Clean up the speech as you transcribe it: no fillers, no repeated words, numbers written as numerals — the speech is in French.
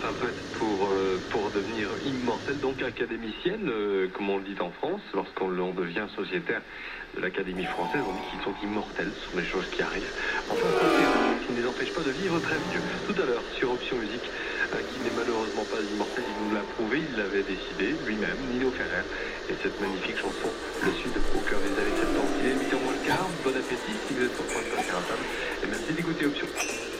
enfin prête pour devenir immortelle, donc académicienne, comme on le dit en France, lorsqu'on devient sociétaire de l'Académie française, on dit qu'ils sont immortels, ce sont des choses qui arrivent. Enfin, ça c'est rare, qui ne les empêche pas de vivre très vieux. Tout à l'heure, sur Option Musique, qui n'est malheureusement pas immortel, il nous l'a prouvé, il l'avait décidé lui-même, Nino Ferrer, et cette magnifique chanson, Le Sud, au cœur des années 70. Il est 8h moins le quart, bon appétit si vous êtes sur le point de passer un table, et merci d'écouter Option.